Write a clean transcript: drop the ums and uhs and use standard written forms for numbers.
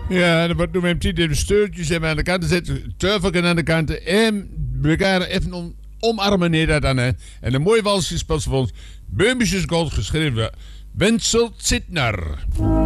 Ja, dan wordt met hem de steurtjes en aan de kanten zitten, turvelken aan de kanten en elkaar even omarmen neer dat dan. Hè. En een mooi walsje speelt ze voor ons. Beumisches Gold geschreven. Wenzel Zitner.